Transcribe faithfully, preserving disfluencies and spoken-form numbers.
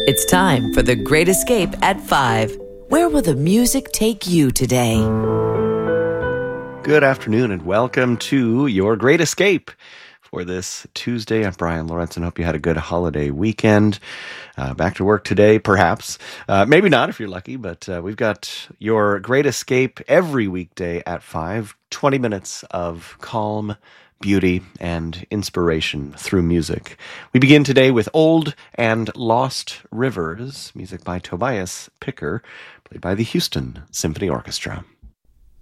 It's time for The Great Escape at five. Where will the music take you today? Good afternoon and welcome to Your Great Escape for this Tuesday. I'm Brian Lawrence and hope you had a good holiday weekend. Uh, back to work today, perhaps. Uh, maybe not if you're lucky, but uh, we've got Your Great Escape every weekday at five. twenty minutes of calm, beauty, and inspiration through music. We begin today with Old and Lost Rivers, music by Tobias Picker, played by the Houston Symphony Orchestra.